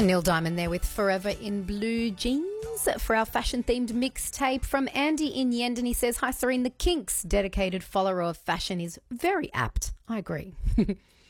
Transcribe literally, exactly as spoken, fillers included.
Neil Diamond there with Forever in Blue Jeans for our fashion-themed mixtape from Andy in Yendon. He says, hi Serene, the Kinks dedicated follower of fashion is very apt. I agree.